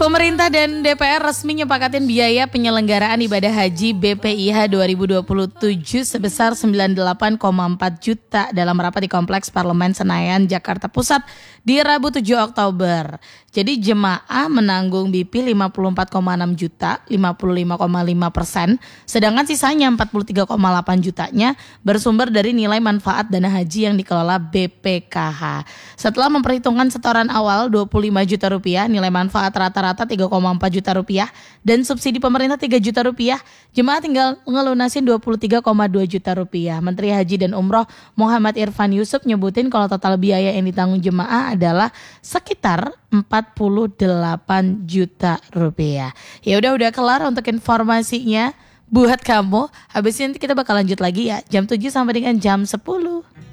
Pemerintah dan DPR resmi nyepakatin biaya penyelenggaraan ibadah haji BPIH 2027 sebesar 98,4 juta dalam rapat di Kompleks Parlemen Senayan, Jakarta Pusat di Rabu 7 Oktober. Jadi jemaah menanggung BP 54,6 juta, 55,5%, sedangkan sisanya 43,8 jutanya bersumber dari nilai manfaat dana haji yang dikelola BPKH. Setelah memperhitungkan setoran awal 25 juta rupiah, nilai manfaat rata-rata 3,4 juta rupiah, dan subsidi pemerintah 3 juta rupiah, jemaah tinggal ngelunasin 23,2 juta rupiah. Menteri Haji dan Umroh Muhammad Irfan Yusuf nyebutin kalau total biaya yang ditanggung jemaah adalah sekitar 48 juta rupiah. Ya udah kelar untuk informasinya buat kamu. Habis ini nanti kita bakal lanjut lagi ya, jam 7 sampai dengan jam 10.